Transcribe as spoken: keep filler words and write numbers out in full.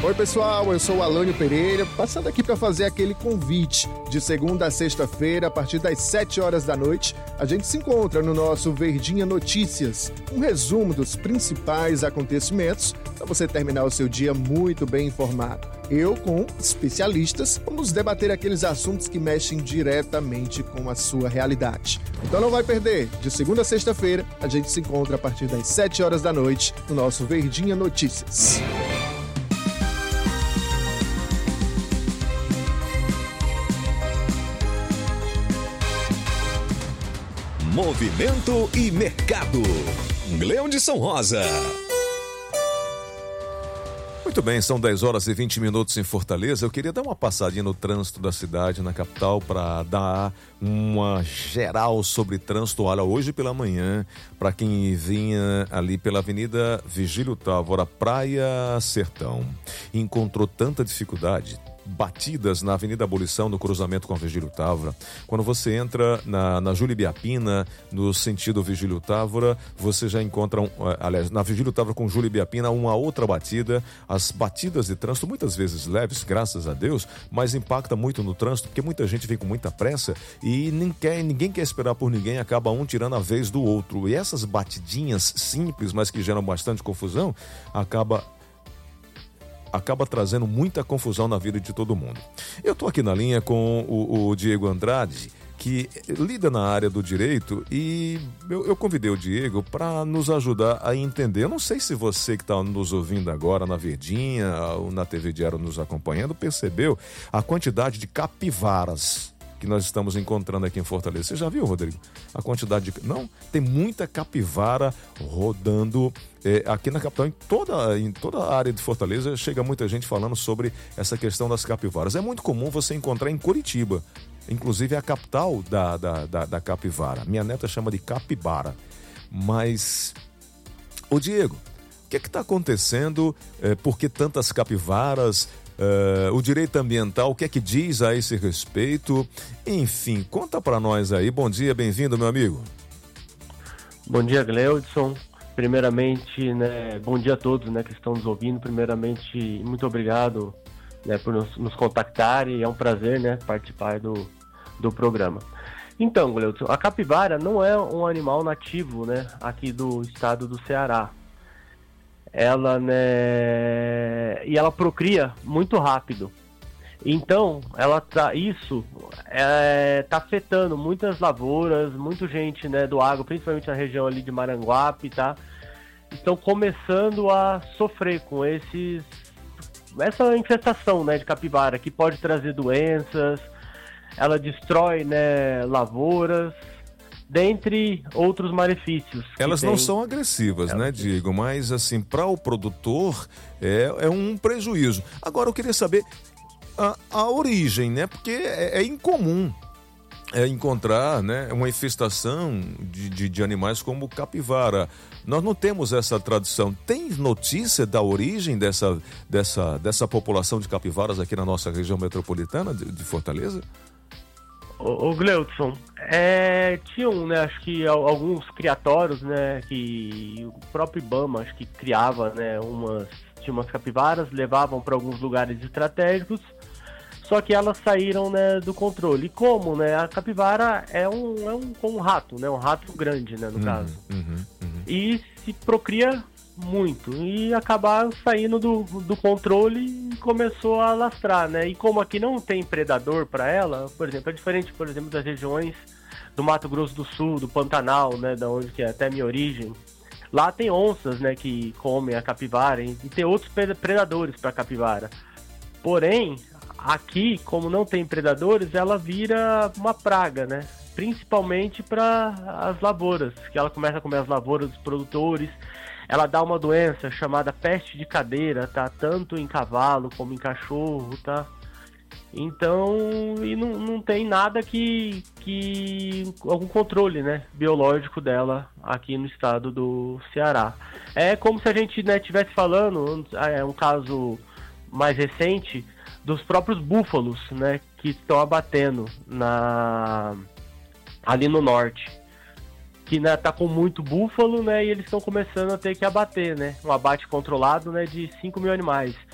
Oi pessoal, eu sou o Alânio Pereira, passando aqui para fazer aquele convite. De segunda a sexta-feira, a partir das sete horas da noite, a gente se encontra no nosso Verdinha Notícias, um resumo dos principais acontecimentos para você terminar o seu dia muito bem informado. Eu, com especialistas, vamos debater aqueles assuntos que mexem diretamente com a sua realidade. Então não vai perder, de segunda a sexta-feira, a gente se encontra a partir das sete horas da noite no nosso Verdinha Notícias. Movimento e mercado. Gleudson Rosa. Muito bem, são dez horas e vinte minutos em Fortaleza. Eu queria dar uma passadinha no trânsito da cidade, na capital, para dar uma geral sobre trânsito. Olha, hoje pela manhã, para quem vinha ali pela Avenida Vigílio Távora, Praia Sertão, encontrou tanta dificuldade, batidas na Avenida Abolição, no cruzamento com a Vigílio Távora. Quando você entra na, na Júlio Biapina, no sentido Vigílio Távora, você já encontra, um, aliás, na Vigílio Távora com Júlio Biapina, uma outra batida. As batidas de trânsito, muitas vezes leves, graças a Deus, mas impacta muito no trânsito, porque muita gente vem com muita pressa e nem quer, ninguém quer esperar por ninguém, acaba um tirando a vez do outro. E essas batidinhas simples, mas que geram bastante confusão, acaba acaba trazendo muita confusão na vida de todo mundo. Eu estou aqui na linha com o, o Diego Andrade, que lida na área do direito, e eu, eu convidei o Diego para nos ajudar a entender. Eu não sei se você que está nos ouvindo agora na Verdinha ou na T V Diário nos acompanhando percebeu a quantidade de capivaras que nós estamos encontrando aqui em Fortaleza. Você já viu, Rodrigo? A quantidade de... Não, tem muita capivara rodando é, aqui na capital, em toda, em toda a área de Fortaleza. Chega muita gente falando sobre essa questão das capivaras. É muito comum você encontrar em Curitiba, inclusive é a capital da, da, da, da capivara. Minha neta chama de capibara. Mas, ô Diego, o que é que está acontecendo? É, por que tantas capivaras? Uh, o direito ambiental, o que é que diz a esse respeito? Enfim, conta para nós aí. Bom dia, bem-vindo, meu amigo. Bom dia, Gleudson. Primeiramente, né, bom dia a todos, né, que estão nos ouvindo. Primeiramente, muito obrigado, né, por nos, nos contactar, e é um prazer, né, participar do, do programa. Então, Gleudson, a capivara não é um animal nativo, né, aqui do estado do Ceará. Ela, né, e ela procria muito rápido. Então, ela tá, isso é, tá afetando muitas lavouras, muita gente, né, do agro, principalmente na região ali de Maranguape, tá? Estão começando a sofrer com esses, essa infestação, né, de capivara, que pode trazer doenças. Ela destrói, né, lavouras, dentre outros malefícios. Elas não são agressivas, né, Diego? Mas, assim, para o produtor é, é um prejuízo. Agora, eu queria saber a, a origem, né? Porque é, é incomum é, encontrar, né, uma infestação de, de, de animais como capivara. Nós não temos essa tradição. Tem notícia da origem dessa, dessa, dessa população de capivaras aqui na nossa região metropolitana de, de Fortaleza? Ô, ô Gleudson, é, tinham, né, acho que alguns criatórios, né, que o próprio IBAMA, acho que criava, né, umas, tinha umas capivaras, levavam para alguns lugares estratégicos, só que elas saíram, né, do controle. E como, né, a capivara é um, é um, um rato, né, um rato grande, né, no uhum, caso. Uhum, uhum. E se procria muito, e acabaram saindo do, do controle e começou a alastrar, né? E como aqui não tem predador para ela, por exemplo, é diferente, por exemplo, das regiões do Mato Grosso do Sul, do Pantanal, né, da onde que é até a minha origem. Lá tem onças, né, que comem a capivara, e tem outros predadores para a capivara. Porém, aqui, como não tem predadores, ela vira uma praga, né? Principalmente para as lavouras, que ela começa a comer as lavouras dos produtores. Ela dá uma doença chamada peste de cadeira, tá? Tanto em cavalo como em cachorro, tá? Então, e não, não tem nada que, que... algum controle, né, biológico dela aqui no estado do Ceará. É como se a gente, né, estivesse falando, é um caso mais recente, dos próprios búfalos, né, que estão abatendo na... ali no norte. Que, né, tá com muito búfalo, né, e eles estão começando a ter que abater, né, um abate controlado, né, de cinco mil animais.